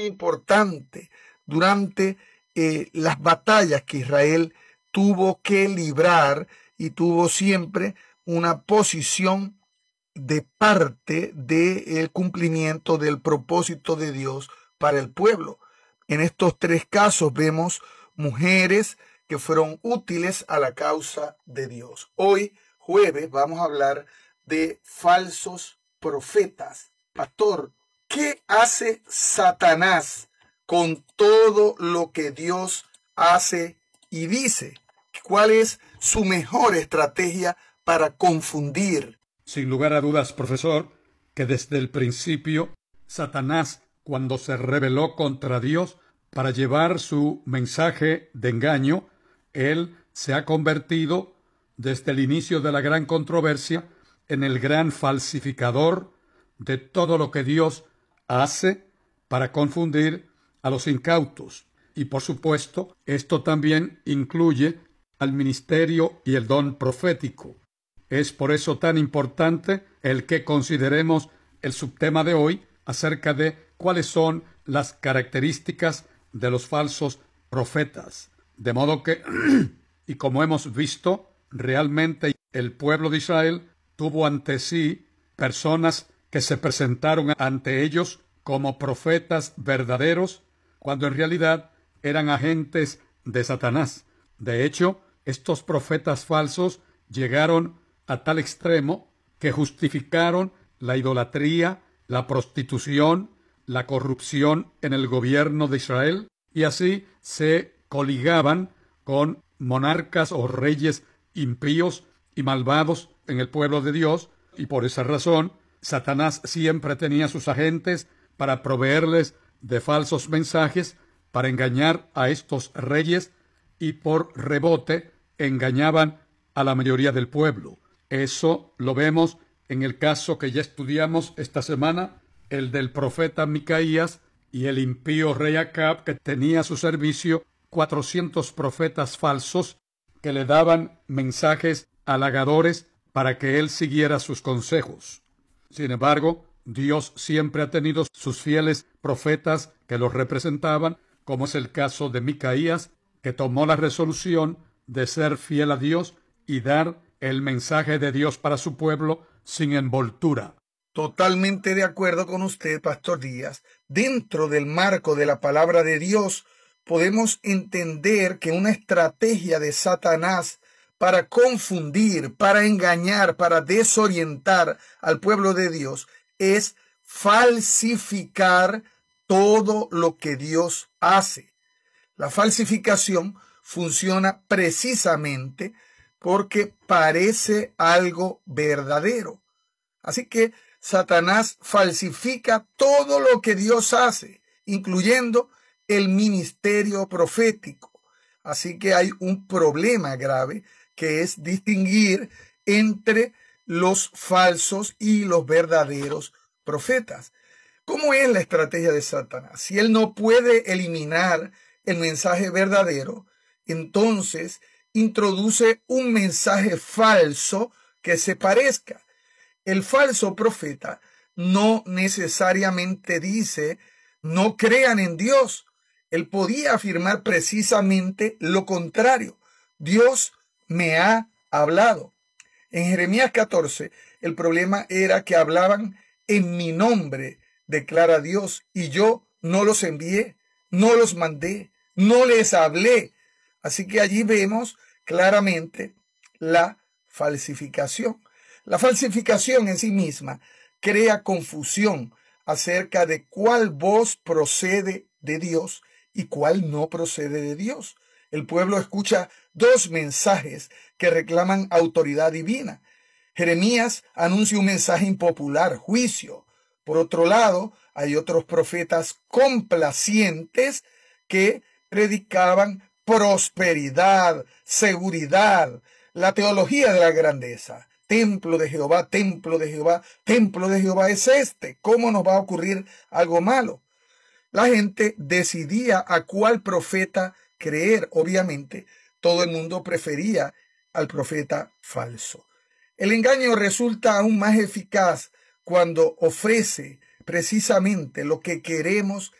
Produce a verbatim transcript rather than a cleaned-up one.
importante durante eh, las batallas que Israel tuvo que librar y tuvo siempre una posición de parte del cumplimiento del propósito de Dios para el pueblo. En estos tres casos vemos mujeres que fueron útiles a la causa de Dios. Hoy, jueves, vamos a hablar de falsos profetas. Pastor, ¿qué hace Satanás con todo lo que Dios hace y dice? ¿Cuál es su mejor estrategia para confundir? Sin lugar a dudas, profesor, que desde el principio, Satanás, cuando se rebeló contra Dios para llevar su mensaje de engaño, él se ha convertido, desde el inicio de la gran controversia, en el gran falsificador de todo lo que Dios hace para confundir a los incautos. Y por supuesto, esto también incluye al ministerio y el don profético. Es por eso tan importante el que consideremos el subtema de hoy acerca de cuáles son las características de los falsos profetas. De modo que, y como hemos visto, realmente el pueblo de Israel tuvo ante sí personas que se presentaron ante ellos como profetas verdaderos, cuando en realidad eran agentes de Satanás. De hecho, estos profetas falsos llegaron a tal extremo que justificaron la idolatría, la prostitución, la corrupción en el gobierno de Israel, y así se coligaban con monarcas o reyes impíos y malvados en el pueblo de Dios, y por esa razón Satanás siempre tenía sus agentes para proveerles de falsos mensajes, para engañar a estos reyes, y por rebote engañaban a la mayoría del pueblo. Eso lo vemos en el caso que ya estudiamos esta semana, el del profeta Micaías y el impío rey Acab, que tenía a su servicio cuatrocientos profetas falsos que le daban mensajes halagadores para que él siguiera sus consejos. Sin embargo, Dios siempre ha tenido sus fieles profetas que los representaban, como es el caso de Micaías, que tomó la resolución de ser fiel a Dios y dar el mensaje de Dios para su pueblo sin envoltura. Totalmente de acuerdo con usted, Pastor Díaz. Dentro del marco de la palabra de Dios, podemos entender que una estrategia de Satanás para confundir, para engañar, para desorientar al pueblo de Dios es falsificar todo lo que Dios hace. La falsificación funciona precisamente porque parece algo verdadero. Así que Satanás falsifica todo lo que Dios hace, incluyendo el ministerio profético. Así que hay un problema grave que es distinguir entre los falsos y los verdaderos profetas. ¿Cómo es la estrategia de Satanás? Si él no puede eliminar el mensaje verdadero, entonces introduce un mensaje falso que se parezca. El falso profeta no necesariamente dice no crean en Dios. Él podía afirmar precisamente lo contrario. Dios me ha hablado. En Jeremías catorce, el problema era que hablaban en mi nombre, declara Dios, y yo no los envié, no los mandé, no les hablé. Así que allí vemos claramente la falsificación. La falsificación en sí misma crea confusión acerca de cuál voz procede de Dios y cuál no procede de Dios. El pueblo escucha dos mensajes que reclaman autoridad divina. Jeremías anuncia un mensaje impopular, juicio. Por otro lado, hay otros profetas complacientes que predicaban prosperidad, seguridad, la teología de la grandeza. Templo de Jehová, templo de Jehová, templo de Jehová es este. ¿Cómo nos va a ocurrir algo malo? La gente decidía a cuál profeta creer. Obviamente, todo el mundo prefería al profeta falso. El engaño resulta aún más eficaz cuando ofrece precisamente lo que queremos